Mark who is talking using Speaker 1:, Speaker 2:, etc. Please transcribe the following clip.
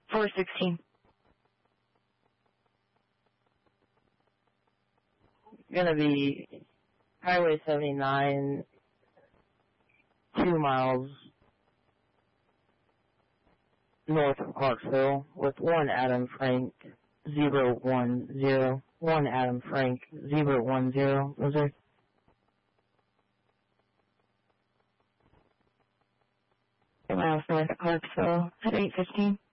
Speaker 1: 416.
Speaker 2: Gonna be Highway 79, 2 miles north of Clarksville with 1 Adam Frank 010. 1 Adam Frank 010. Was there?
Speaker 1: 2 miles north of Clarksville at 8:15.